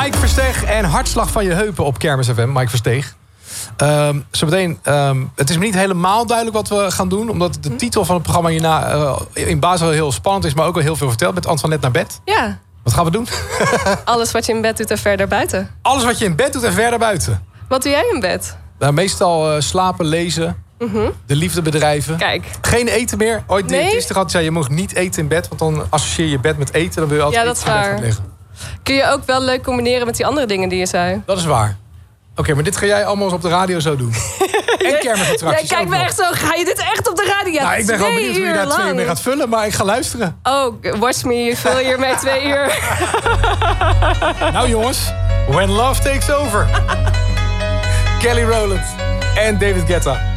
Mike Versteeg en Hartslag van je heupen op Kermis FM. Mike Versteeg. Zometeen, het is me niet helemaal duidelijk wat we gaan doen. Omdat de titel van het programma hierna in basis wel heel spannend is. Maar ook wel heel veel vertelt. Met Ant van Net naar bed. Ja. Wat gaan we doen? Alles wat je in bed doet en verder buiten. Alles wat je in bed doet en verder buiten. Wat doe jij in bed? Meestal slapen, lezen. De liefde bedrijven. Kijk. Geen eten meer. Ooit diëtiste had zei je mag niet eten in bed. Want dan associeer je bed met eten. Dan wil je altijd dat is eten in bed waar. gaan liggen. Kun je ook wel leuk combineren met die andere dingen die je zei? Dat is waar. Oké, maar dit ga jij allemaal eens op de radio zo doen. En kermisattracties. Jij kijkt me echt zo. Ga je dit echt op de radio? Nou, ik ben gewoon benieuwd hoe je daar 2 uur mee gaat vullen. Maar ik ga luisteren. Oh, watch me. Vul hiermee 2 uur. Nou jongens, When Love Takes Over. Kelly Rowland en David Guetta.